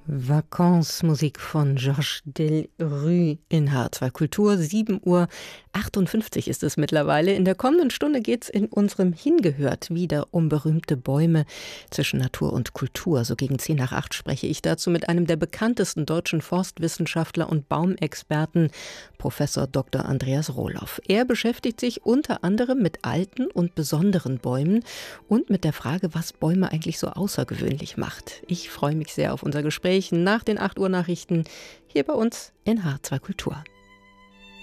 Vacances-Musik von Georges Delerue in H2 Kultur. 7:58 Uhr ist es mittlerweile. In der kommenden Stunde geht es in unserem Hingehört wieder um berühmte Bäume zwischen Natur und Kultur. So gegen 7:50 spreche ich dazu mit einem der bekanntesten deutschen Forstwissenschaftler und Baumexperten, Professor Dr. Andreas Rohloff. Er beschäftigt sich unter anderem mit alten und besonderen Bäumen und mit der Frage, was Bäume eigentlich so außergewöhnlich macht. Ich freue mich sehr auf unser Gespräch nach den 8 Uhr Nachrichten hier bei uns in H2 Kultur.